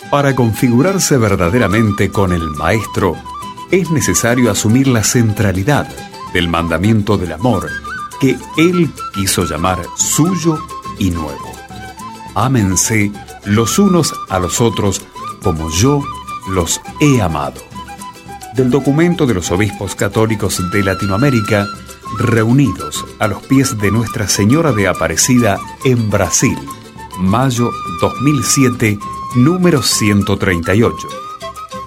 Para configurarse verdaderamente con el Maestro, es necesario asumir la centralidad del mandamiento del amor que Él quiso llamar suyo y nuevo. Ámense los unos a los otros como yo los he amado. Del documento de los obispos católicos de Latinoamérica, reunidos a los pies de Nuestra Señora de Aparecida en Brasil, mayo 2007, número 138.